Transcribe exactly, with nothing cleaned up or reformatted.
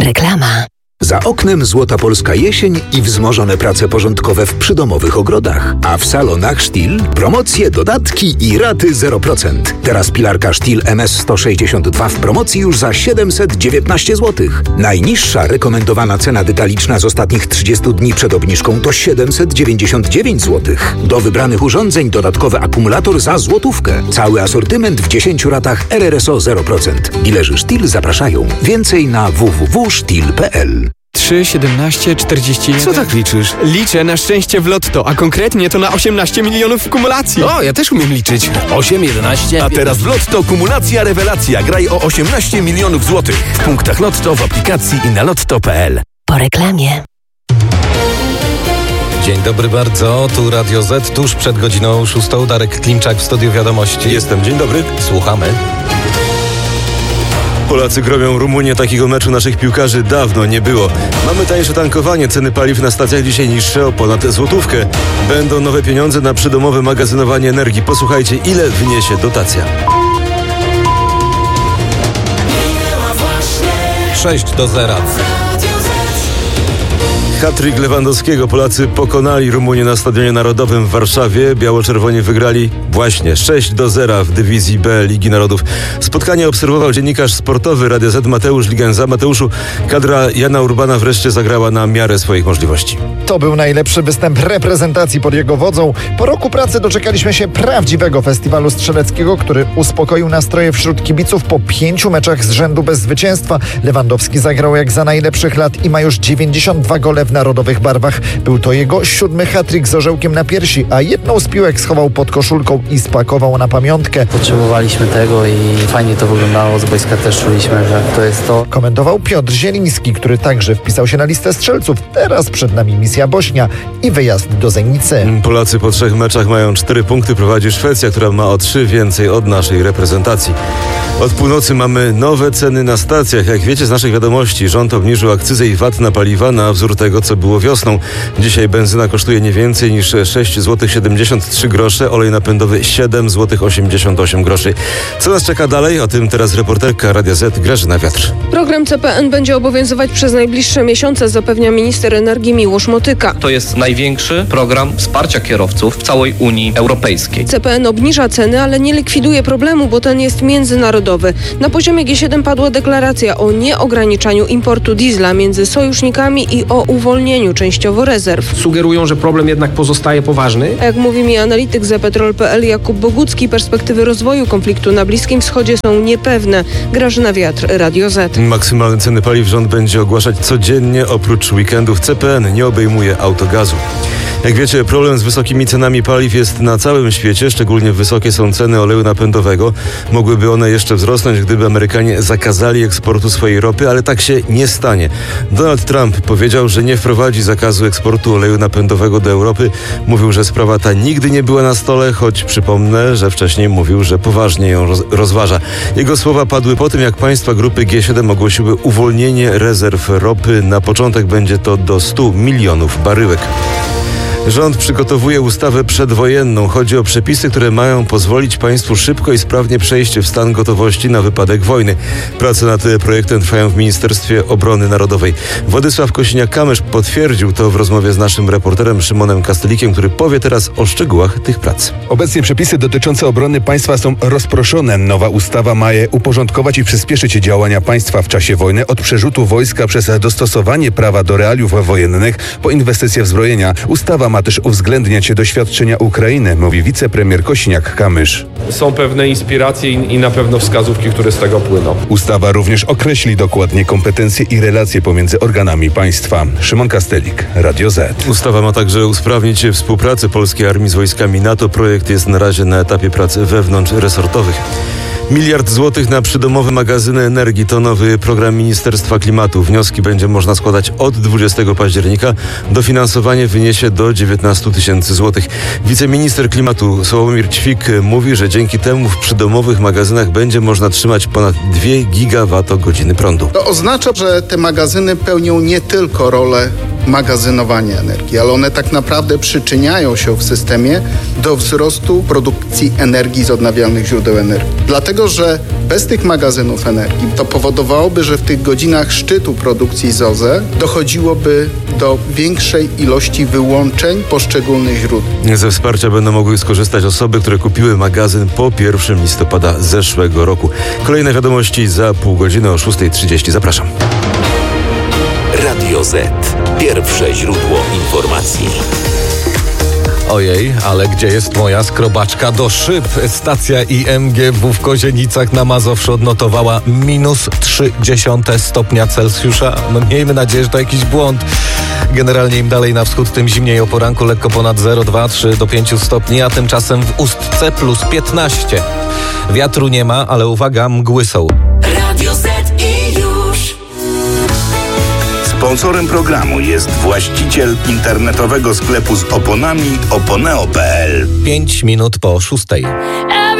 Reklama. Za oknem złota polska jesień i wzmożone prace porządkowe w przydomowych ogrodach. A w salonach Stihl promocje, dodatki i raty zero procent. Teraz pilarka Stihl M S sto sześćdziesiąt dwa w promocji już za siedemset dziewiętnaście złotych. Najniższa rekomendowana cena detaliczna z ostatnich trzydziestu dni przed obniżką to siedemset dziewięćdziesiąt dziewięć złotych. Do wybranych urządzeń dodatkowy akumulator za złotówkę. Cały asortyment w dziesięciu ratach R R S O zero procent. Dilerzy Stihl zapraszają. Więcej na w w w kropka stihl kropka p l. trzy, siedemnaście, czterdzieści jeden. Co tak liczysz? Liczę na szczęście w lotto, a konkretnie to na osiemnaście milionów w kumulacji. O, ja też umiem liczyć. osiem, jedenaście... A teraz w Lotto kumulacja rewelacja. Graj o osiemnaście milionów złotych. W punktach Lotto, w aplikacji i na lotto kropka p l. Po reklamie. Dzień dobry bardzo, tu Radio Z, tuż przed godziną szóstą. Darek Klimczak w Studiu Wiadomości. Jestem, dzień dobry. Słuchamy. Polacy gromią Rumunię, takiego meczu naszych piłkarzy dawno nie było. Mamy tańsze tankowanie, ceny paliw na stacjach dzisiaj niższe o ponad złotówkę. Będą nowe pieniądze na przydomowe magazynowanie energii. Posłuchajcie, ile wyniesie dotacja. sześć do zera. Hat-trick Lewandowskiego. Polacy pokonali Rumunię na Stadionie Narodowym w Warszawie. Biało-czerwoni wygrali właśnie sześć do zera w dywizji B Ligi Narodów. Spotkanie obserwował dziennikarz sportowy Radia Z Mateusz Ligenza. Mateuszu, kadra Jana Urbana wreszcie zagrała na miarę swoich możliwości. To był najlepszy występ reprezentacji pod jego wodzą. Po roku pracy doczekaliśmy się prawdziwego festiwalu strzeleckiego, który uspokoił nastroje wśród kibiców po pięciu meczach z rzędu bez zwycięstwa. Lewandowski zagrał jak za najlepszych lat i ma już dziewięćdziesiąt dwa gole w narodowych barwach. Był to jego siódmy hat-trick z orzełkiem na piersi, a jedną z piłek schował pod koszulką i spakował na pamiątkę. Potrzebowaliśmy tego i fajnie to wyglądało. Z boiska też czuliśmy, że to jest to. Komentował Piotr Zieliński, który także wpisał się na listę strzelców. Teraz przed nami misja Bośnia i wyjazd do Zenicy. Polacy po trzech meczach mają cztery punkty. Prowadzi Szwecja, która ma o trzy więcej od naszej reprezentacji. Od północy mamy nowe ceny na stacjach. Jak wiecie z naszych wiadomości, rząd obniżył akcyzę i V A T na paliwa na wzór tego, co było wiosną. Dzisiaj benzyna kosztuje nie więcej niż sześć złotych siedemdziesiąt trzy grosze, olej napędowy siedem złotych osiemdziesiąt osiem groszy. Co nas czeka dalej? O tym teraz reporterka Radia Z Grażyna Wiatr. Program C P N będzie obowiązywać przez najbliższe miesiące, zapewnia minister energii Miłosz Motyka. To jest największy program wsparcia kierowców w całej Unii Europejskiej. C P N obniża ceny, ale nie likwiduje problemu, bo ten jest międzynarodowy. Na poziomie G siedem padła deklaracja o nieograniczaniu importu diesla między sojusznikami i o uwolnieniu częściowo rezerw. Sugerują, że problem jednak pozostaje poważny. A jak mówi mi analityk Zepetrol kropka p l Jakub Bogucki, perspektywy rozwoju konfliktu na Bliskim Wschodzie są niepewne. Grażyna Wiatr, Radio Z. Maksymalne ceny paliw rząd będzie ogłaszać codziennie. Oprócz weekendów C P N nie obejmuje autogazu. Jak wiecie, problem z wysokimi cenami paliw jest na całym świecie. Szczególnie wysokie są ceny oleju napędowego. Mogłyby one jeszcze wzrosnąć, gdyby Amerykanie zakazali eksportu swojej ropy, ale tak się nie stanie. Donald Trump powiedział, że nie wprowadzi zakazu eksportu oleju napędowego do Europy. Mówił, że sprawa ta nigdy nie była na stole, choć przypomnę, że wcześniej mówił, że poważnie ją roz- rozważa. Jego słowa padły po tym, jak państwa grupy G siedem ogłosiły uwolnienie rezerw ropy. Na początek będzie to do stu milionów baryłek. Rząd przygotowuje ustawę przedwojenną. Chodzi o przepisy, które mają pozwolić państwu szybko i sprawnie przejść w stan gotowości na wypadek wojny. Prace nad projektem trwają w Ministerstwie Obrony Narodowej. Władysław Kosiniak-Kamysz potwierdził to w rozmowie z naszym reporterem Szymonem Kastelikiem, który powie teraz o szczegółach tych prac. Obecnie przepisy dotyczące obrony państwa są rozproszone. Nowa ustawa ma je uporządkować i przyspieszyć działania państwa w czasie wojny, od przerzutu wojska przez dostosowanie prawa do realiów wojennych po inwestycje w zbrojenia. Ustawa ma Ma też uwzględniać doświadczenia Ukrainy, mówi wicepremier Kosiniak-Kamysz. Są pewne inspiracje i, i na pewno wskazówki, które z tego płyną. Ustawa również określi dokładnie kompetencje i relacje pomiędzy organami państwa. Szymon Kastelik, Radio Z. Ustawa ma także usprawnić współpracę polskiej armii z wojskami NATO. Projekt jest na razie na etapie prac wewnątrzresortowych. Miliard złotych na przydomowe magazyny energii to nowy program Ministerstwa Klimatu. Wnioski będzie można składać od dwudziestego października. Dofinansowanie wyniesie do dziewiętnastu tysięcy złotych. Wiceminister klimatu Sławomir Ćwik mówi, że dzięki temu w przydomowych magazynach będzie można trzymać ponad dwie gigawatogodziny prądu. To oznacza, że te magazyny pełnią nie tylko rolę magazynowania energii, ale one tak naprawdę przyczyniają się w systemie do wzrostu produkcji energii z odnawialnych źródeł energii. Dlatego, że bez tych magazynów energii to powodowałoby, że w tych godzinach szczytu produkcji z O Z E dochodziłoby do większej ilości wyłączeń poszczególnych źródeł. Ze wsparcia będą mogły skorzystać osoby, które kupiły magazyn po pierwszego listopada zeszłego roku. Kolejne wiadomości za pół godziny o szósta trzydzieści. Zapraszam. Radio Z. Pierwsze źródło informacji. Ojej, ale gdzie jest moja skrobaczka do szyb? Stacja I M G W w Kozienicach na Mazowszu odnotowała minus trzy dziesiąte stopnia Celsjusza. No miejmy nadzieję, że to jakiś błąd. Generalnie im dalej na wschód, tym zimniej. O poranku lekko ponad zero, dwa, trzy do pięciu stopni, a tymczasem w Ustce plus piętnaście. Wiatru nie ma, ale uwaga, mgły są. Radio Z i już. Sponsorem programu jest właściciel internetowego sklepu z oponami oponeo kropka p l. Pięć minut po szóstej.